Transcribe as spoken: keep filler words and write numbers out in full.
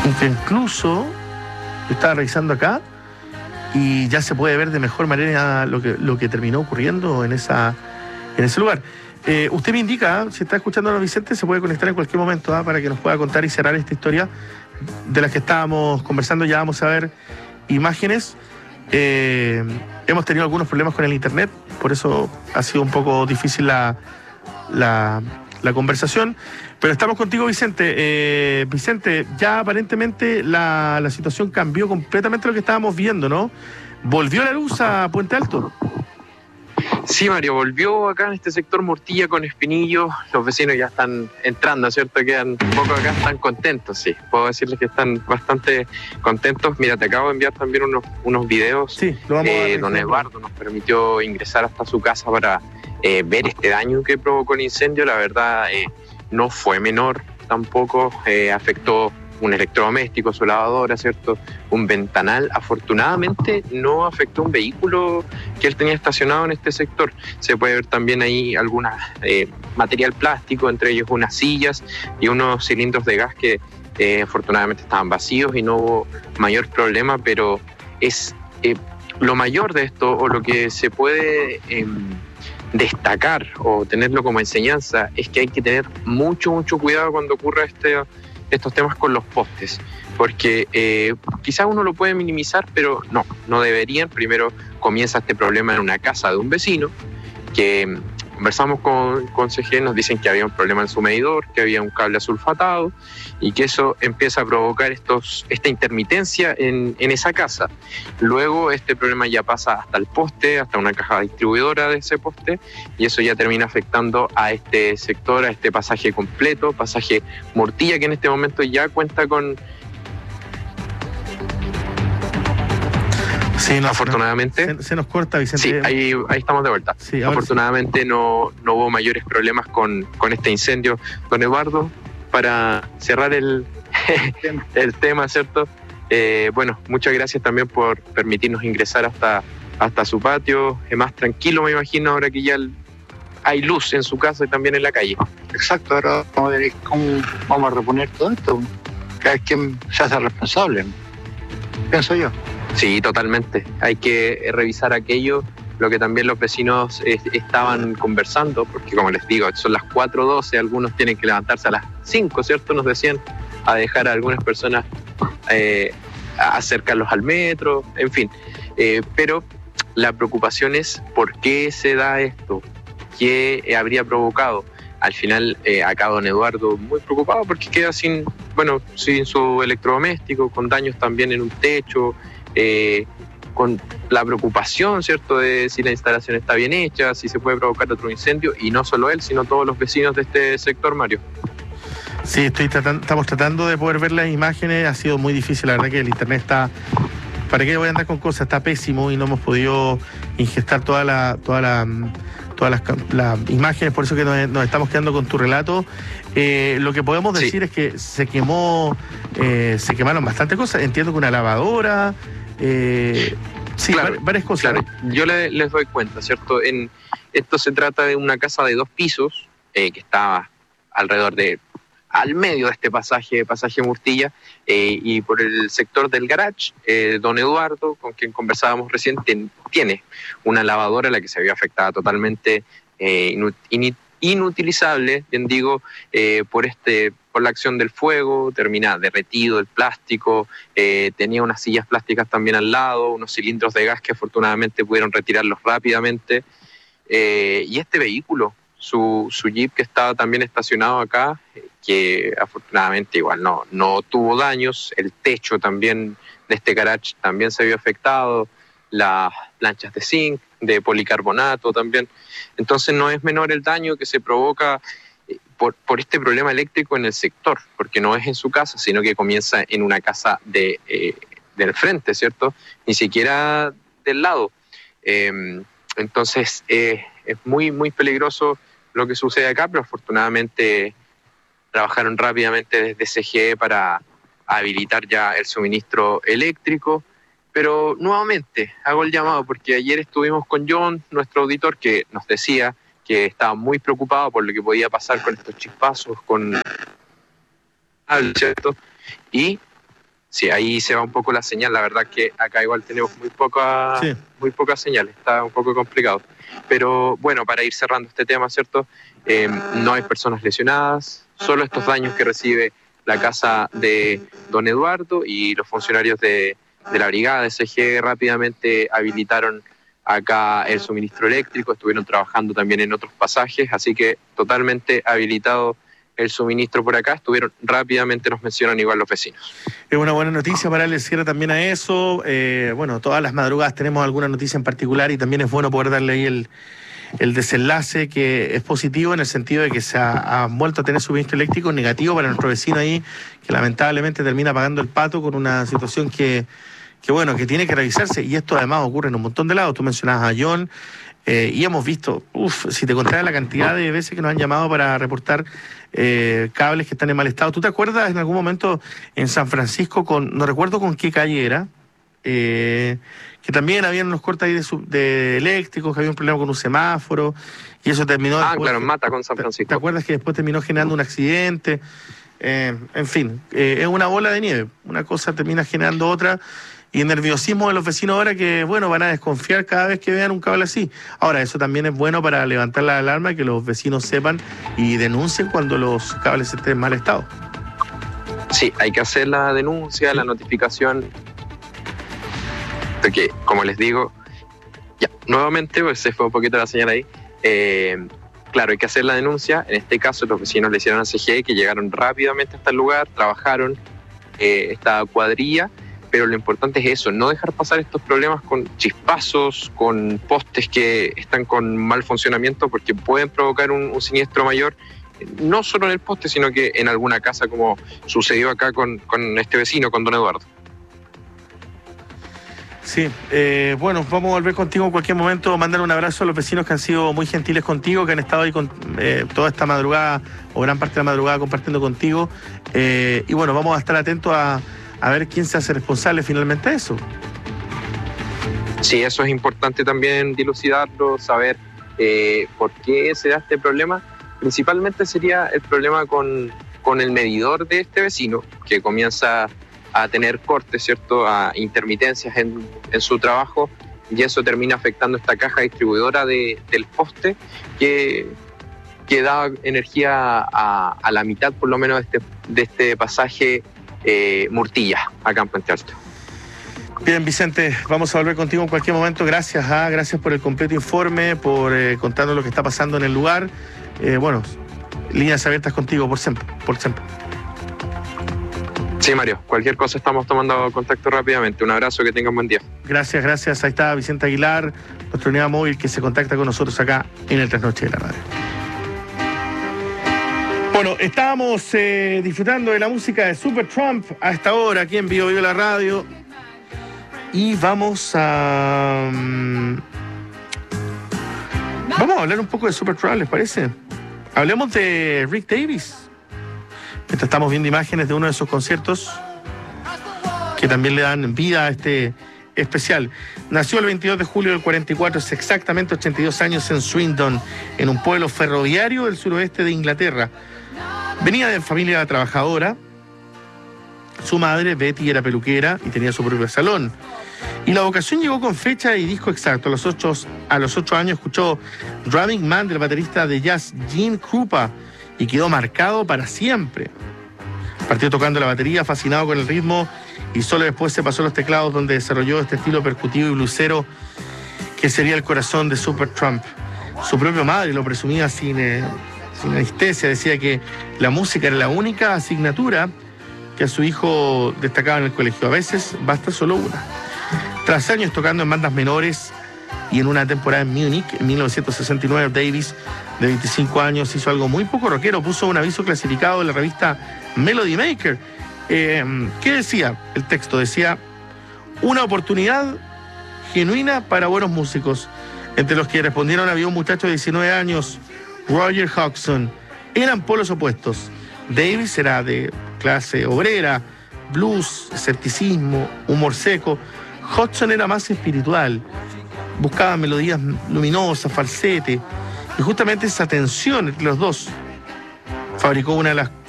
Y que incluso, yo estaba revisando acá, y ya se puede ver de mejor manera lo que, lo que terminó ocurriendo en, esa, en ese lugar. Eh, usted me indica, si está escuchando a Vicente, se puede conectar en cualquier momento, ¿eh? Para que nos pueda contar y cerrar esta historia de las que estábamos conversando. Ya vamos a ver imágenes. Eh, hemos tenido algunos problemas con el internet, por eso ha sido un poco difícil la, la, la conversación. Pero estamos contigo, Vicente. Eh, Vicente, ya aparentemente la, la situación cambió completamente lo que estábamos viendo, ¿no? ¿Volvió la luz a Puente Alto? Sí, Mario, volvió acá en este sector Mortilla con Espinillo. Los vecinos ya están entrando, ¿cierto? Quedan un poco acá, están contentos, sí. Puedo decirles que están bastante contentos. Mira, te acabo de enviar también unos, unos videos. Sí, lo vamos eh, a ver. Don Eduardo nos permitió ingresar hasta su casa para eh, ver este daño que provocó el incendio. La verdad, eh, no fue menor tampoco. Eh, afectó un electrodoméstico, su lavadora, ¿cierto? Un ventanal. Afortunadamente no afectó un vehículo que él tenía estacionado en este sector. Se puede ver también ahí alguna eh, material plástico, entre ellos unas sillas y unos cilindros de gas que eh, afortunadamente estaban vacíos y no hubo mayor problema, pero es eh, lo mayor de esto, o lo que se puede eh, destacar o tenerlo como enseñanza, es que hay que tener mucho, mucho cuidado cuando ocurra este estos temas con los postes, porque eh, quizás uno lo puede minimizar, pero no, no deberían. Primero comienza este problema en una casa de un vecino, que conversamos con, con C G, nos dicen que había un problema en su medidor, que había un cable asulfatado, y que eso empieza a provocar estos, esta intermitencia en, en esa casa. Luego este problema ya pasa hasta el poste, hasta una caja distribuidora de ese poste, y eso ya termina afectando a este sector, a este pasaje completo, pasaje Mortilla, que en este momento ya cuenta con... Sí, no, afortunadamente se, se nos corta, Vicente. Sí, ahí, ahí estamos de vuelta. Sí, afortunadamente sí. no, no hubo mayores problemas con, con este incendio. Don Eduardo, para cerrar el, el tema, ¿cierto? Eh, bueno, muchas gracias también por permitirnos ingresar hasta, hasta su patio. Es más tranquilo, me imagino, ahora que ya hay luz en su casa y también en la calle. Exacto, ahora vamos a ver cómo vamos a reponer todo esto. Cada quien se hace responsable, pienso yo. Sí, totalmente. Hay que revisar aquello, lo que también los vecinos eh, estaban conversando, porque como les digo, son las cuatro doce, algunos tienen que levantarse a las cinco, ¿cierto? Nos decían, a dejar a algunas personas, eh, a acercarlos al metro, en fin. Eh, pero la preocupación es por qué se da esto, qué habría provocado. Al final, eh, acá don Eduardo muy preocupado porque queda sin, bueno, sin su electrodoméstico, con daños también en un techo, Eh, con la preocupación, ¿cierto?, de si la instalación está bien hecha, si se puede provocar otro incendio, y no solo él, sino todos los vecinos de este sector, Mario. Sí, estoy tratando, estamos tratando de poder ver las imágenes. Ha sido muy difícil, la verdad que el internet está, ¿para qué voy a andar con cosas? Está pésimo y no hemos podido ingestar toda la, toda la, todas las, las imágenes, por eso que nos, nos estamos quedando con tu relato. Eh, lo que podemos decir sí. es que se quemó, eh, se quemaron bastantes cosas. Entiendo que una lavadora... Eh, sí, claro, varias cosas. Claro. Yo le, les doy cuenta, ¿cierto? En, esto se trata de una casa de dos pisos eh, que estaba alrededor de, al medio de este pasaje, pasaje Mortilla, eh, y por el sector del garage, eh, don Eduardo, con quien conversábamos recién, ten, tiene una lavadora la que se había afectada totalmente, eh, inut, inut, inutilizable, bien digo, eh, por este por la acción del fuego, termina derretido el plástico, eh, tenía unas sillas plásticas también al lado, unos cilindros de gas que afortunadamente pudieron retirarlos rápidamente, eh, y este vehículo, su, su Jeep que estaba también estacionado acá, eh, que afortunadamente igual no, no tuvo daños, el techo también de este garage también se vio afectado, las planchas de zinc, de policarbonato también. Entonces no es menor el daño que se provoca por, por este problema eléctrico en el sector, porque no es en su casa, sino que comienza en una casa de, eh, del frente, ¿cierto? Ni siquiera del lado. Eh, entonces eh, es muy, muy peligroso lo que sucede acá, pero afortunadamente trabajaron rápidamente desde C G E para habilitar ya el suministro eléctrico. Pero nuevamente hago el llamado porque ayer estuvimos con John, nuestro auditor, que nos decía que estaba muy preocupado por lo que podía pasar con estos chispazos, con... ¿cierto? Y sí, ahí se va un poco la señal. La verdad que acá igual tenemos muy poca, Sí. muy poca señal, está un poco complicado. Pero bueno, para ir cerrando este tema, ¿cierto? Eh, no hay personas lesionadas, solo estos daños que recibe la casa de don Eduardo, y los funcionarios de, de la brigada de C G rápidamente habilitaron acá el suministro eléctrico, estuvieron trabajando también en otros pasajes, así que totalmente habilitado el suministro por acá. Estuvieron rápidamente, nos mencionan igual los vecinos. Es una buena noticia para darle cierre también a eso. Eh, bueno, todas las madrugadas tenemos alguna noticia en particular y también es bueno poder darle ahí el, el desenlace, que es positivo en el sentido de que se ha, ha vuelto a tener suministro eléctrico, negativo para nuestro vecino ahí, que lamentablemente termina pagando el pato con una situación que, que bueno, que tiene que revisarse, y esto además ocurre en un montón de lados. Tú mencionabas a John, eh, y hemos visto, uff, si te contara la cantidad de veces que nos han llamado para reportar eh, cables que están en mal estado. ¿Tú te acuerdas en algún momento en San Francisco, con, no recuerdo con qué calle era, eh, que también habían unos cortes ahí de, sub, de eléctricos, que había un problema con un semáforo, y eso terminó... Ah, después, claro, en Mata con San Francisco. ¿Te acuerdas que después terminó generando un accidente? Eh, en fin, eh, es una bola de nieve. Una cosa termina generando otra, y el nerviosismo de los vecinos ahora que, bueno, van a desconfiar cada vez que vean un cable así. Ahora, eso también es bueno para levantar la alarma y que los vecinos sepan y denuncien cuando los cables estén en mal estado. Sí, hay que hacer la denuncia, sí. La notificación. Que, como les digo, ya, nuevamente, pues se fue un poquito la señal ahí. Eh, claro, hay que hacer la denuncia. En este caso, los vecinos le hicieron a C G E, que llegaron rápidamente hasta el lugar, trabajaron eh, esta cuadrilla, pero lo importante es eso, no dejar pasar estos problemas con chispazos, con postes que están con mal funcionamiento, porque pueden provocar un, un siniestro mayor, no solo en el poste, sino que en alguna casa, como sucedió acá con, con este vecino, con don Eduardo. Sí, eh, bueno, vamos a volver contigo en cualquier momento, mandar un abrazo a los vecinos que han sido muy gentiles contigo, que han estado ahí con, eh, toda esta madrugada, o gran parte de la madrugada, compartiendo contigo, eh, y bueno, vamos a estar atentos a, a ver quién se hace responsable finalmente de eso. Sí, eso es importante también dilucidarlo, saber eh, por qué se da este problema. Principalmente sería el problema con, con el medidor de este vecino, que comienza a tener cortes, ¿cierto?, a intermitencias en, en su trabajo, y eso termina afectando esta caja distribuidora de, del poste, que, que da energía a, a la mitad, por lo menos, de este, de este pasaje eh, Murtilla, acá en Puente Alto. Bien, Vicente, vamos a volver contigo en cualquier momento. Gracias, ah, gracias por el completo informe, por eh, contarnos lo que está pasando en el lugar. Eh, bueno, líneas abiertas contigo por siempre, por siempre. Sí, Mario, cualquier cosa estamos tomando contacto rápidamente. Un abrazo, que tengan buen día. Gracias, gracias. Ahí está Vicente Aguilar, nuestra unidad móvil que se contacta con nosotros acá en el Trasnoche de la Radio. Bueno, estábamos eh, disfrutando de la música de Supertramp a esta hora aquí en Vivo Vivo la Radio. Y vamos a... Um, vamos a hablar un poco de Supertramp, ¿les parece? Hablemos de Rick Davies. Estamos viendo imágenes de uno de esos conciertos que también le dan vida a este especial. Nació el veintidós de julio del cuarenta y cuatro, es exactamente ochenta y dos años, en Swindon, en un pueblo ferroviario del suroeste de Inglaterra. Venía de familia trabajadora. Su madre, Betty, era peluquera y tenía su propio salón. Y la vocación llegó con fecha y disco exacto. A los ocho, a los ocho años escuchó Drumming Man del baterista de jazz Gene Krupa y quedó marcado para siempre. Partió tocando la batería, fascinado con el ritmo, y solo después se pasó a los teclados, donde desarrolló este estilo percutivo y blusero que sería el corazón de Supertramp. Su propia madre lo presumía sin, eh, sin anestesia, decía que la música era la única asignatura que a su hijo destacaba en el colegio. A veces basta solo una. Tras años tocando en bandas menores y en una temporada en Múnich, en mil novecientos sesenta y nueve, Davies, de veinticinco años, hizo algo muy poco rockero. Puso un aviso clasificado en la revista Melody Maker. Eh, ¿Qué decía? El texto decía: una oportunidad genuina para buenos músicos. Entre los que respondieron había un muchacho de diecinueve años, Roger Hodgson. Eran polos opuestos. Davies era de clase obrera, blues, escepticismo, humor seco. Hodgson era más espiritual, buscaba melodías luminosas, falsete, y justamente esa tensión entre los dos fabricó una de las